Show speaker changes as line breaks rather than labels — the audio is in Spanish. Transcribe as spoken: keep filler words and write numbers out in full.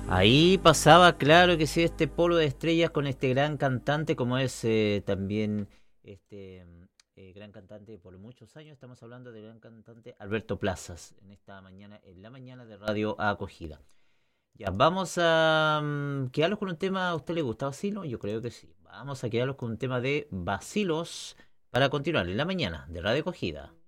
Ahí pasaba, claro que sí, este polo de estrellas con este gran cantante, como es eh, también este mm, eh, gran cantante por muchos años. Estamos hablando del gran cantante Alberto Plazas en esta mañana, en la mañana de Radio Acogida. Ya, vamos a mm, quedarnos con un tema. ¿A usted le gusta Basilo? Yo creo que sí. Vamos a quedarnos con un tema de Basilos para continuar en la mañana de Radio Acogida.